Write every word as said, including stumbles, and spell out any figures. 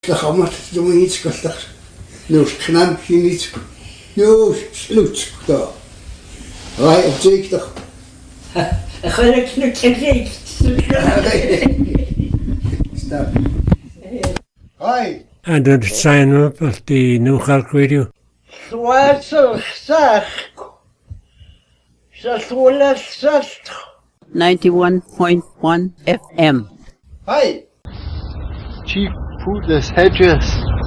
Хамат думаете, как ну уж к нам кинить, ну уж слуцк кто, ай обзейк-то. Хай кнут обзейк. Stop. Hi. And the sign up of the New Halk Radio. Swatso sach. Sasula sast. ninety-one point one F M. Hi. Chief Foodless Hedges.